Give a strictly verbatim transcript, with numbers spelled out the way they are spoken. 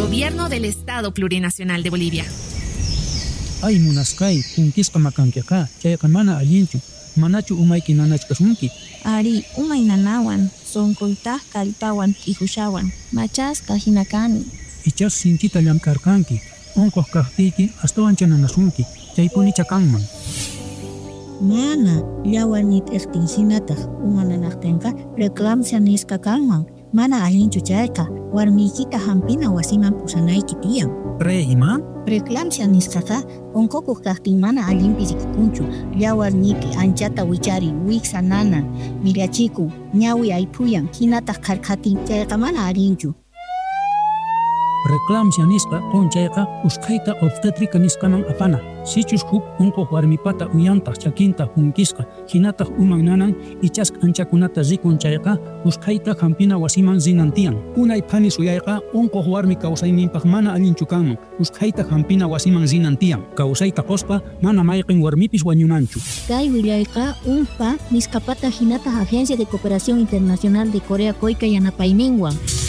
Gobierno del Estado Plurinacional de Bolivia. Ay munasqay, kunkisqa makankiqa, chayqa mana allinchu. Manachu umayki nanachkasunki. Ari, umay nanawan, sonkoytaq kallpawan ihushawan, machasqa hinakani. Ichas sinchita llamkarkanki, unquq kaqtiyki astawan nanasunki, chaypuni chakanman. Mana, llawanit iqtinsinataq umananaqtinqa reclamcia nisqa kanman. Mana allinchu chayqa, warmiykita hampina wasiman pusanayki tiyan. Pre ima? Reclamcia nisqaqa, unqukuq kaqtin mana allinpi rikikunchu, llawarniypi anchata wichari wiksa nanan, mirachikun, ñawi aypuyan, hinataq qarqatin, chayqa mana allinchu. Reclamcia nisqa qunchayqa usqhayta obstétrica nisqaman apana. Sichus huk unquq warmipata uyantaq chakinta hunkisqa, hinataq uman nanan ichasqa anchakunata rikun chayqa usqhayta hampina wasiman rinantiyan. Unay phani suyayqa unquq warmi kawsayninpaq mana allinchu kanman, usqhayta hampina wasiman rinantiyan. Kawsayta quspa mana mayqin warmipis wañunanchu. Kay willayqa unpa nisqapata hinataq Agencia de Cooperación Internacional de Corea Coica yanapayninwan.